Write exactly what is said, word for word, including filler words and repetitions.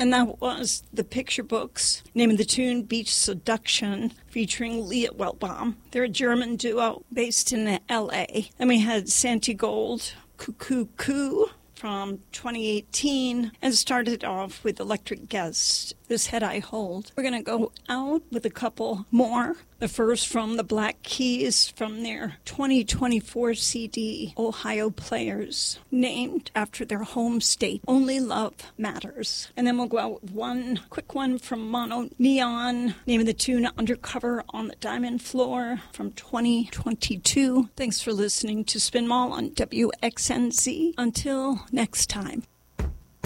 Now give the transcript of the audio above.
And that was the Picture Books. Name of the tune, Beach Seduction, featuring Leah Wellbaum. They're a German duo based in L A. And we had Santi Gold, Cuckoo Coo, from twenty eighteen, and started off with Electric Guest, This Head I Hold. We're going to go out with a couple more. The first from the Black Keys from their twenty twenty-four C D, Ohio Players, named after their home state, Only Love Matters. And then we'll go out with one quick one from Mono Neon, name of the tune, Undercover on the Diamond Floor, from twenty twenty-two. Thanks for listening to Spin Mall on W X N Z. Until next time.